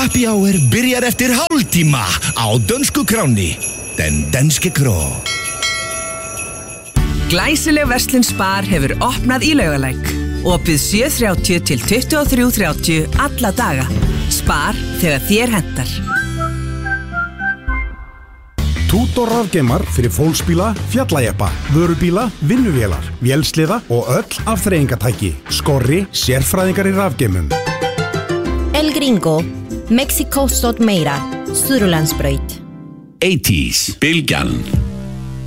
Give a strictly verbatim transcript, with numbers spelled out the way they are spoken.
Happy Hour byrjar eftir hálftíma á dönsku kráni. Den danske kró. Glæsileg verslun Spar hefur opnað í Laugalæk. Opið sjö þrjátíu til tuttugu og þrjú þrjátíu alla daga. Spar þegar þér hentar. Tútor rafgeimar fyrir fólksbíla, fjallajeppa, vörubíla, vinnuvélar, vélsliða og öll afþreyingatæki. Skorri, sérfræðingar í rafgeimum. El Gringo, Mexico Stott Meira, Suðurlandsbraut. eighties, Bylgjan.